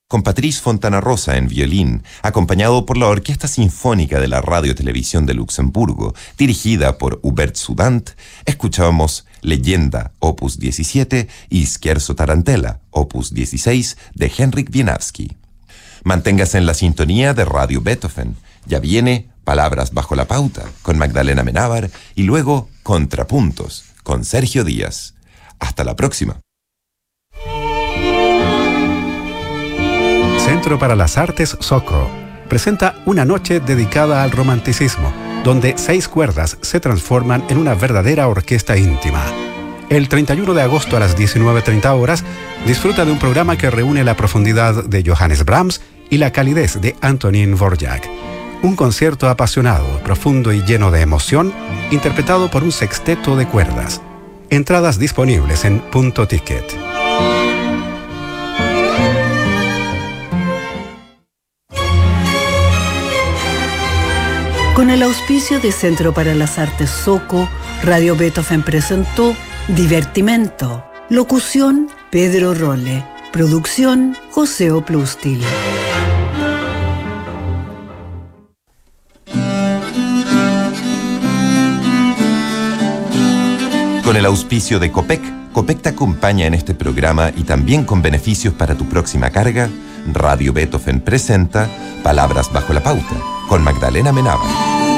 con Patrice Fontana-Rosa en violín, acompañado por la Orquesta Sinfónica de la Radio-Televisión de Luxemburgo, dirigida por Hubert Sudant, escuchábamos Leyenda, opus 17, y Scherzo Tarantella, opus 16, de Henryk Wieniawski. Manténgase en la sintonía de Radio Beethoven. Ya viene Palabras bajo la pauta, con Magdalena Menábar, y luego Contrapuntos, con Sergio Díaz. Hasta la próxima. Centro para las Artes SOCO presenta una noche dedicada al romanticismo, donde 6 cuerdas se transforman en una verdadera orquesta íntima. El 31 de agosto a las 19:30 horas, disfruta de un programa que reúne la profundidad de Johannes Brahms y la calidez de Antonín Dvorak. Un concierto apasionado, profundo y lleno de emoción, interpretado por un sexteto de cuerdas. Entradas disponibles en Punto Ticket. Con el auspicio de Centro para las Artes SOCO, Radio Beethoven presentó Divertimento. Locución, Pedro Rolle. Producción, José Oplustil. Con el auspicio de Copec, Copec te acompaña en este programa y también con beneficios para tu próxima carga. Radio Beethoven presenta Palabras bajo la pauta, con Magdalena Menábar.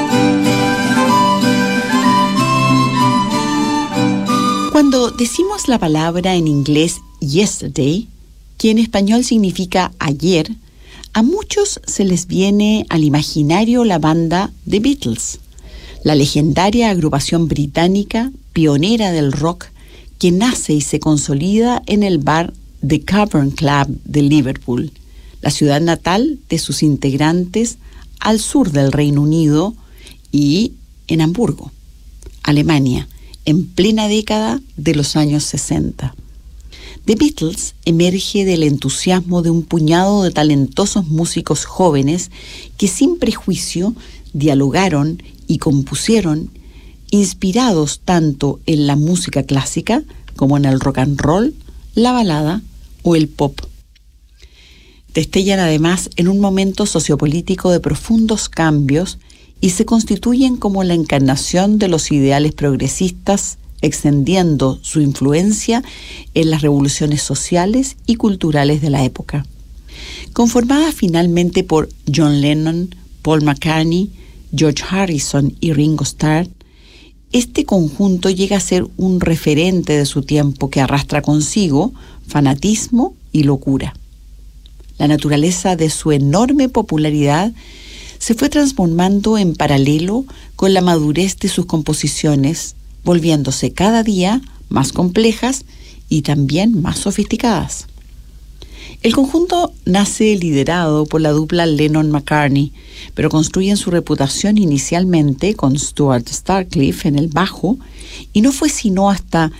Cuando decimos la palabra en inglés yesterday, que en español significa ayer, a muchos se les viene al imaginario la banda The Beatles, la legendaria agrupación británica pionera del rock que nace y se consolida en el bar The Cavern Club de Liverpool, la ciudad natal de sus integrantes al sur del Reino Unido, y en Hamburgo, Alemania, en plena década de los años 60. The Beatles emerge del entusiasmo de un puñado de talentosos músicos jóvenes que sin prejuicio dialogaron y compusieron, inspirados tanto en la música clásica como en el rock and roll, la balada o el pop. Destellan además en un momento sociopolítico de profundos cambios y se constituyen como la encarnación de los ideales progresistas, extendiendo su influencia en las revoluciones sociales y culturales de la época. Conformada finalmente por John Lennon, Paul McCartney, George Harrison y Ringo Starr, este conjunto llega a ser un referente de su tiempo que arrastra consigo fanatismo y locura. La naturaleza de su enorme popularidad se fue transformando en paralelo con la madurez de sus composiciones, volviéndose cada día más complejas y también más sofisticadas. El conjunto nace liderado por la dupla Lennon-McCartney, pero construyen su reputación inicialmente con Stuart Sutcliffe en el bajo, y no fue sino hasta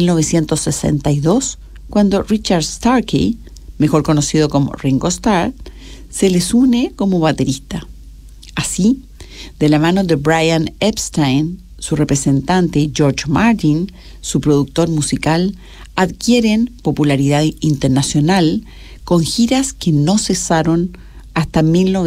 1962 cuando Richard Starkey, mejor conocido como Ringo Starr, se les une como baterista. Así, de la mano de Brian Epstein, su representante, y George Martin, su productor musical, adquieren popularidad internacional con giras que no cesaron hasta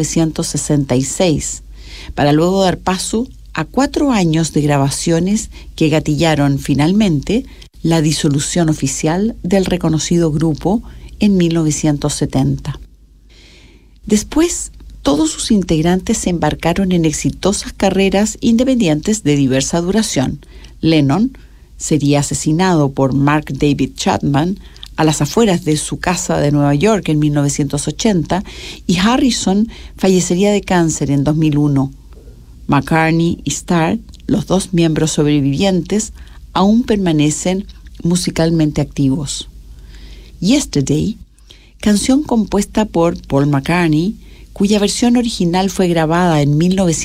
1966, para luego dar paso a 4 años de grabaciones que gatillaron finalmente la disolución oficial del reconocido grupo en 1970. Después, todos sus integrantes se embarcaron en exitosas carreras independientes de diversa duración. Lennon sería asesinado por Mark David Chapman a las afueras de su casa de Nueva York en 1980, y Harrison fallecería de cáncer en 2001. McCartney y Starr, los 2 miembros sobrevivientes, aún permanecen musicalmente activos. Yesterday, canción compuesta por Paul McCartney, cuya versión original fue grabada en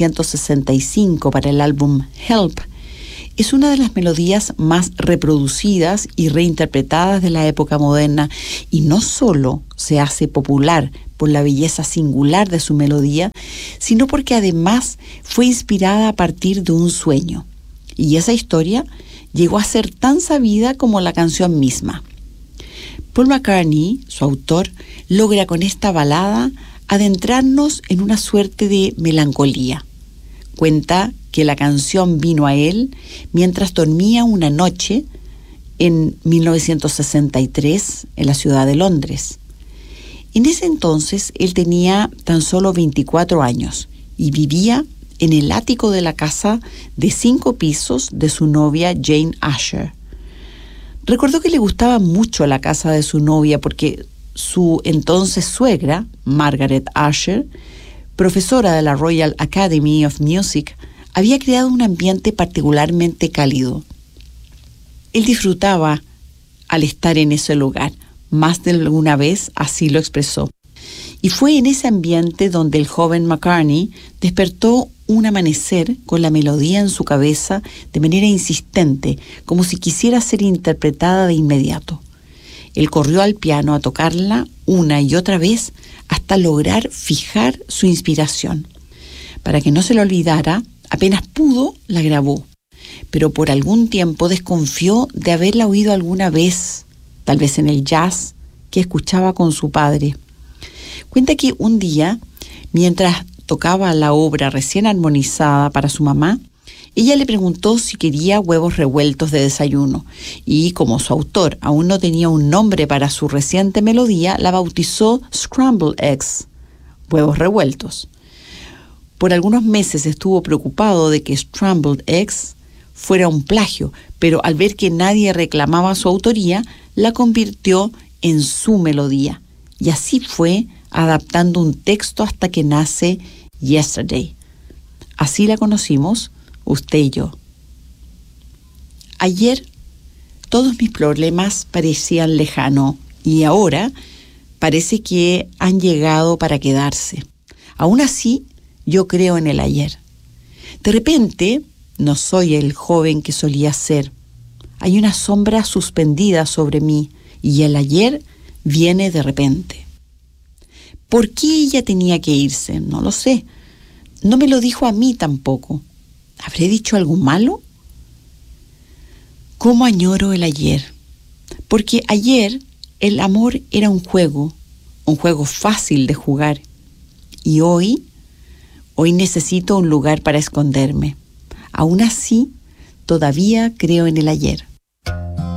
1965 para el álbum Help, es una de las melodías más reproducidas y reinterpretadas de la época moderna, y no solo se hace popular por la belleza singular de su melodía, sino porque además fue inspirada a partir de un sueño, y esa historia llegó a ser tan sabida como la canción misma. Paul McCartney, su autor, logra con esta balada adentrarnos en una suerte de melancolía. Cuenta que la canción vino a él mientras dormía una noche en 1963 en la ciudad de Londres. En ese entonces él tenía tan solo 24 años y vivía en el ático de la casa de 5 pisos de su novia Jane Asher. Recordó que le gustaba mucho la casa de su novia porque su entonces suegra, Margaret Asher, profesora de la Royal Academy of Music, había creado un ambiente particularmente cálido. Él disfrutaba al estar en ese lugar, más de alguna vez así lo expresó. Y fue en ese ambiente donde el joven McCartney despertó un amanecer con la melodía en su cabeza de manera insistente, como si quisiera ser interpretada de inmediato. Él corrió al piano a tocarla una y otra vez hasta lograr fijar su inspiración. Para que no se lo olvidara, apenas pudo, la grabó. Pero por algún tiempo desconfió de haberla oído alguna vez, tal vez en el jazz que escuchaba con su padre. Cuenta que un día, mientras tocaba la obra recién armonizada para su mamá, ella le preguntó si quería huevos revueltos de desayuno y, como su autor aún no tenía un nombre para su reciente melodía, la bautizó Scrambled Eggs, huevos revueltos. Por algunos meses estuvo preocupado de que Scrambled Eggs fuera un plagio, pero al ver que nadie reclamaba su autoría, la convirtió en su melodía. Y así fue adaptando un texto hasta que nace Yesterday. Así la conocimos, usted y yo. Ayer todos mis problemas parecían lejanos y ahora parece que han llegado para quedarse. Aún así, yo creo en el ayer. De repente, no soy el joven que solía ser. Hay una sombra suspendida sobre mí y el ayer viene de repente. ¿Por qué ella tenía que irse? No lo sé. No me lo dijo a mí tampoco. ¿Habré dicho algo malo? ¿Cómo añoro el ayer? Porque ayer el amor era un juego fácil de jugar. Y hoy necesito un lugar para esconderme. Aún así, todavía creo en el ayer.